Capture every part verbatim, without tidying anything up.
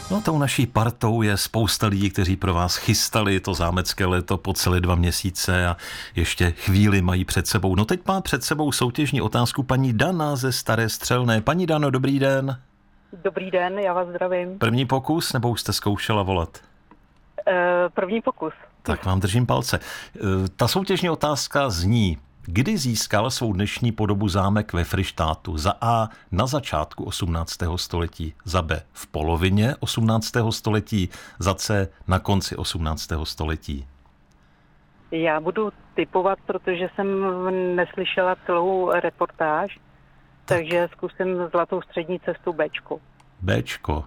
No, tou naší partou je spousta lidí, kteří pro vás chystali to zámecké léto po celé dva měsíce a ještě chvíli mají před sebou. No teď má před sebou soutěžní otázku paní Dana ze Staré Střelné. Paní Dano, dobrý den. Dobrý den, já vás zdravím. První pokus, nebo už jste zkoušela volat? E, první pokus. Tak vám držím palce. E, ta soutěžní otázka zní: kdy získal svou dnešní podobu zámek ve Fryštátu? Za A na začátku osmnáctého století, za B v polovině osmnáctého století, za C na konci osmnáctého století. Já budu tipovat, protože jsem neslyšela celou reportáž, tak. takže zkusím zlatou střední cestu Bčko. Bčko.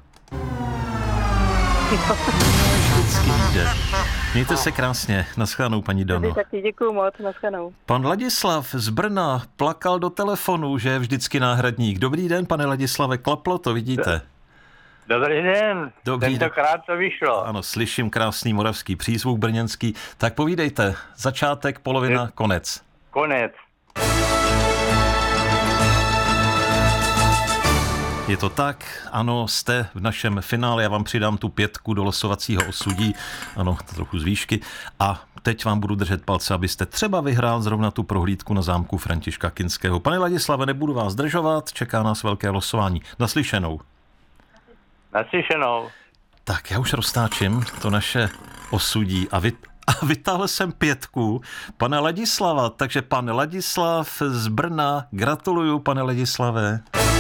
Vždycky jde. Mějte se krásně. Naschledanou, paní Dano. Taky děkuju moc, naschledanou. Pan Ladislav z Brna plakal do telefonu, že je vždycky náhradník. Dobrý den, pane Ladislave, klaplo to, vidíte? Dobrý den, Dobrý tentokrát to vyšlo. Ano, slyším krásný moravský přízvuk brněnský. Tak povídejte, začátek, polovina, je... konec. Konec. Je to tak, ano, jste v našem finále, já vám přidám tu pětku do losovacího osudí, ano, to trochu z výšky, a teď vám budu držet palce, abyste třeba vyhrál zrovna tu prohlídku na zámku Františka Kinského. Pane Ladislave, nebudu vás zdržovat, čeká nás velké losování. Naslyšenou. Naslyšenou. Tak, já už roztáčím to naše osudí a vy... A vytáhl jsem pětku pana Ladislava, takže pan Ladislav z Brna, gratuluju, pane Ladislave.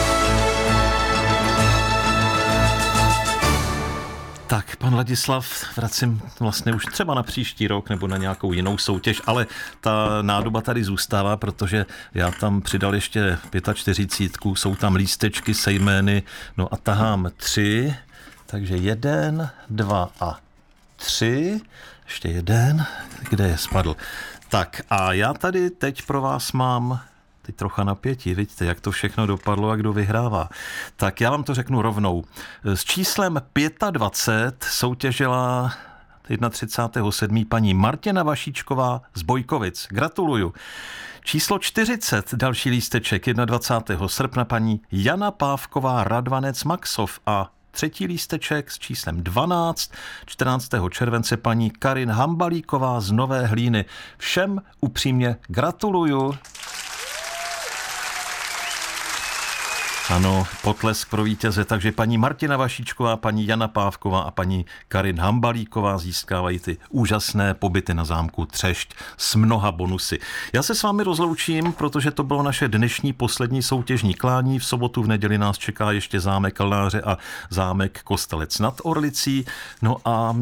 Tak, pan Ladislav, vracím vlastně už třeba na příští rok nebo na nějakou jinou soutěž, ale ta nádoba tady zůstává, protože já tam přidal ještě čtyřicítku, jsou tam lístečky se jmény, no a tahám tři, takže jeden, dva a tři, ještě jeden, kde je spadl. Tak a já tady teď pro vás mám teď trocha napětí, vidíte, jak to všechno dopadlo a kdo vyhrává. Tak já vám to řeknu rovnou. S číslem dvacet pět soutěžila třicátého prvního sedmého paní Martina Vašíčková z Bojkovic. Gratuluju. Číslo čtyřicet, další lísteček, dvacátého prvního srpna paní Jana Pávková Radvanec Maxov a třetí lísteček s číslem dvanáct, čtrnáctého července paní Karin Hambalíková z Nové Hlíny. Všem upřímně gratuluju. Ano, potlesk pro vítěze, takže paní Martina Vašíčková, paní Jana Pávková a paní Karin Hambalíková získávají ty úžasné pobyty na zámku Třešť s mnoha bonusy. Já se s vámi rozloučím, protože to bylo naše dnešní poslední soutěžní klání. V sobotu, v neděli nás čeká ještě zámek Lnáře a zámek Kostelec nad Orlicí. No a